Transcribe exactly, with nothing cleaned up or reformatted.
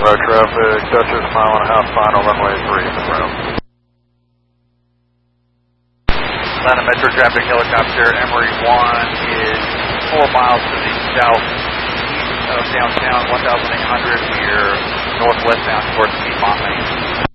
Road traffic, Dutchess, mile and a half final, runway three in the ground. Atlanta Metro traffic helicopter, Emory one is four miles to the southeast of downtown, one thousand eight hundred. We are northwestbound towards Piedmont Main.